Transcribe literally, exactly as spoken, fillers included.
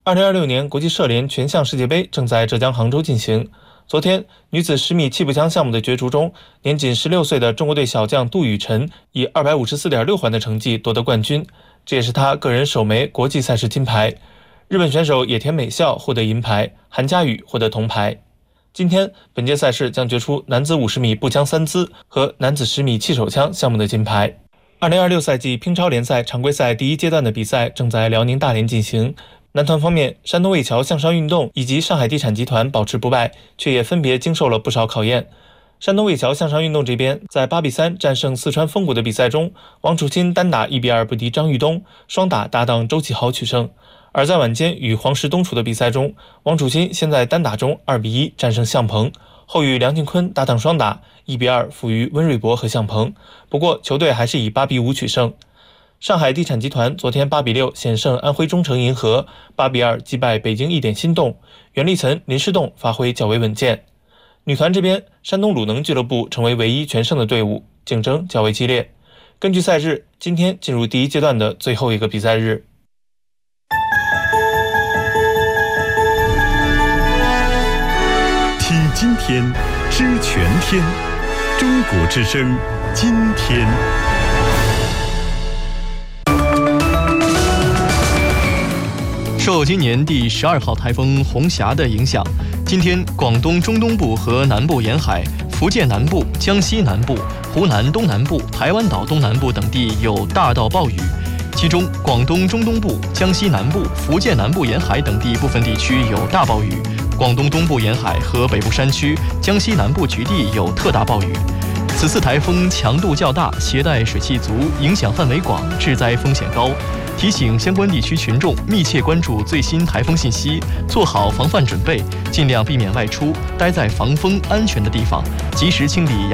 二零二六年国际射联全项世界杯正在浙江杭州进行。昨天，女子十米气步枪项目的角逐中，年仅十六岁的中国队小将杜雨辰以二百五十四点六环的成绩夺得冠军，这也是她个人首枚国际赛事金牌。日本选手野田美孝获得银牌，韩佳宇获得铜牌。今天，本届赛事将决出男子五十米步枪三姿和男子十米气手枪项目的金牌。二零二六赛季乒超联赛常规赛第一阶段的比赛正在辽宁大连进行。男团方面，山东魏桥向上运动以及上海地产集团保持不败，却也分别经受了不少考验。山东魏桥向上运动这边，在八比三战胜四川丰谷的比赛中，王楚钦单打一比二不敌张玉东，双打搭档周启豪取胜。而在晚间与黄石东处的比赛中，王楚钦先在单打中二比一战胜向鹏，后与梁靖昆搭档双打一比二负于温瑞博和向鹏，不过球队还是以八比五取胜。上海地产集团昨天八比六险胜安徽中诚银河，八比二击败北京易点心动，袁立岑、林诗栋发挥较为稳健。女团这边，山东鲁能俱乐部成为唯一全胜的队伍，竞争较为激烈。根据赛制，今天进入第一阶段的最后一个比赛日。 听今天，知全天，中国之声，今天。 受今年第十二号台风红霞的影响，今天广东中东部和南部沿海、福建南部、江西南部、湖南东南部、台湾岛东南部等地有大到暴雨，其中广东中东部、江西南部、福建南部沿海等地部分地区有大暴雨，广东东部沿海和北部山区、江西南部局地有特大暴雨。此次台风强度较大，携带水汽足，影响范围广，致灾风险高。提醒相关地区群众密切关注最新台风信息，做好防范准备，尽量避免外出，待在防风安全的地方，及时清理